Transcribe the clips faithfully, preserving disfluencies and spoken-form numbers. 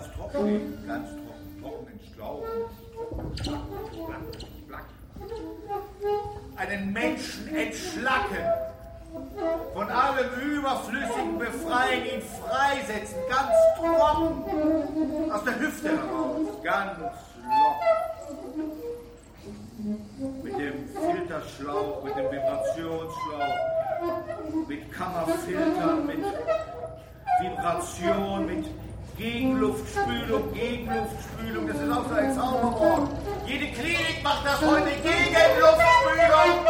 ganz trocken steht, ganz trocken, trocken in Schlauch, einen Menschen entschlacken, von allem Überflüssigen befreien, ihn freisetzen, ganz trocken, aus der Hüfte heraus, ganz locker. Mit dem Filterschlauch, mit dem Vibrationsschlauch, mit Kammerfiltern, mit Vibration, mit Gegenluftspülung, Gegenluftspülung, das ist auch so ein Zauberwort. Jede Klinik macht das heute, Gegenluftspülung.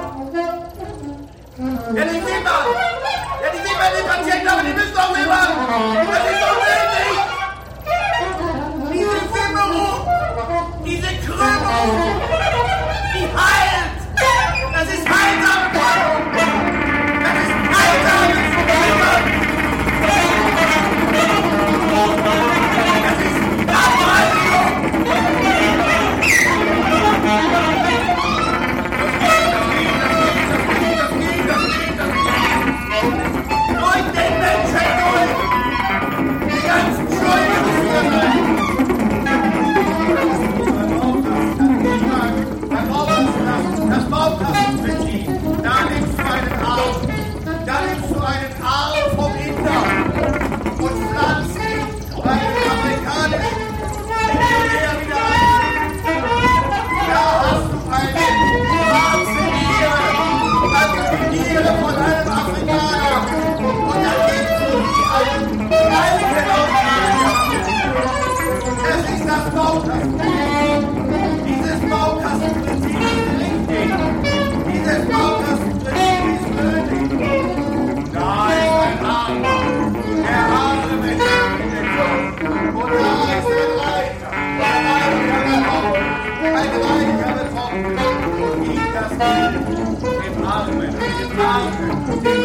Ja, die wimmern! Ja, die wimmern den Patienten, aber die müssen doch wimmern! Das ist unmöglich! Diese Wimmerung, diese Krümmung, die heilt! Das ist heilsame Krümmung! Das ist heilsames Wimmern! Das ist Abreinigung! Durch den Menschen durch! Die ganzen Schulden müssen wir sein! Dann brauchst du das, das Baukassenprinzip. Da nimmst du einen Arm. Da nimmst du einen Arm vom Inder und pflanzt ihn bei den amerikanischen Millionär wieder ein. Da hast du eine schwarze Niere, also die Niere von einem Afrikaner. Und dann gibst du die einen Reichen auf Das ist das Baukassenprinzip. Dieses Baukassenprinzip ist richtig. Dieses Baukassenprinzip ist nötig. Da ist ein Arm. Der Arme mit dem Und da ist ein Reiter. Der Reiter betroffen. Ein Reiter betroffen. Und gibt das Geld dem Armen, dem Armen, dem